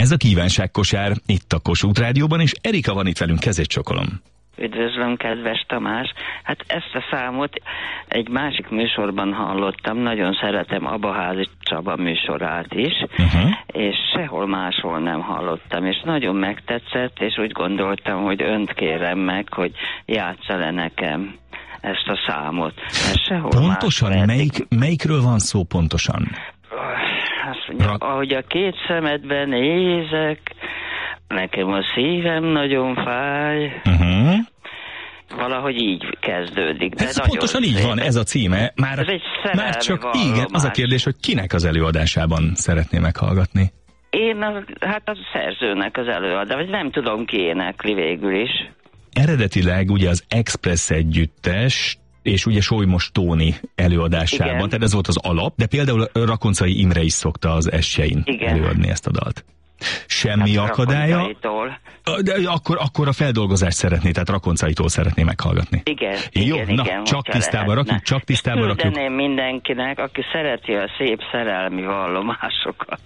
Ez a kívánságkosár itt a Kossuth Rádióban, és Erika van itt velünk, kezét csokolom. Üdvözlöm, kedves Tamás! Hát ezt a számot egy másik műsorban hallottam, nagyon szeretem Abaházi Csaba műsorát is, és sehol máshol nem hallottam, és nagyon megtetszett, és úgy gondoltam, hogy önt kérem meg, hogy játsza le nekem ezt a számot. Pontosan? Melyikről van szó pontosan? Azt mondja, ahogy a két szemedben nézek, nekem a szívem nagyon fáj. Valahogy így kezdődik. De ez pontosan így van, ez a címe. Már csak igen, az a kérdés, hogy kinek az előadásában szeretné meghallgatni? Én a szerzőnek az előadás, vagy nem tudom ki énekli végül is. Eredetileg ugye az Express együttes, és ugye Solymos Tóni előadásában, igen. Tehát ez volt az alap, de például Rakoncai Imre is szokta az Essein előadni ezt a dalt. Semmi akadálya. De akkor a feldolgozást szeretné, tehát Rakoncaitól szeretné meghallgatni. Igen. Jó, igen, csak tisztába rakjuk, Küldeném mindenkinek, aki szereti a szép szerelmi vallomásokat.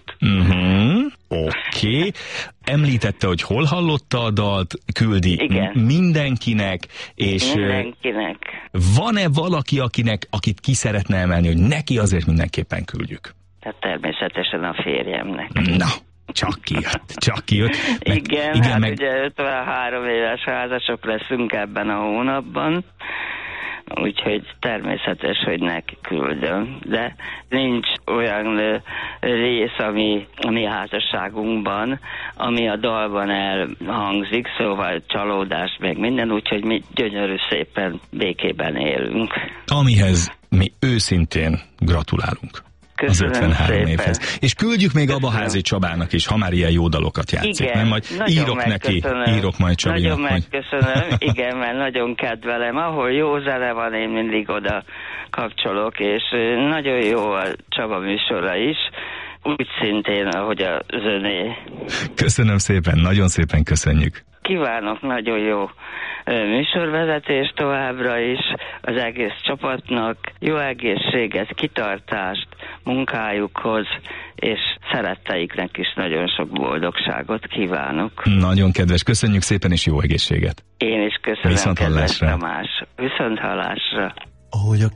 Oké. Említette, hogy hol hallotta a dalt, küldi mindenkinek, és mindenkinek. Van-e valaki, akit ki szeretne emelni, hogy neki azért mindenképpen küldjük? Tehát természetesen a férjemnek. Na, csak kijött. Igen, ugye 53 éves házasok leszünk ebben a hónapban, úgyhogy természetes, hogy neki küldöm. De nincs olyan rész a mi házasságunkban, ami a dalban elhangzik, szóval csalódás, meg minden, úgyhogy mi gyönyörű szépen békében élünk. Amihez mi őszintén gratulálunk. Köszönöm az 53 szépen. évhez. És küldjük még Abaházi Csabának is, ha már ilyen jó dalokat játszik. Igen, nem? Majd írok majd Csabinak. Nagyon megköszönöm, igen, mert nagyon kedvelem. Ahol jó zene van, én mindig oda kapcsolok, és nagyon jó a Csaba műsora is, úgy szintén, ahogy az öné. Köszönöm szépen, nagyon szépen köszönjük. Kívánok nagyon jó műsorvezetést továbbra is az egész csapatnak, jó egészséget, kitartást munkájukhoz, és szeretteiknek is nagyon sok boldogságot kívánok. Nagyon kedves, köszönjük szépen, és jó egészséget. Én is köszönöm, kedves Tamás. Viszonthallásra. Ahogy a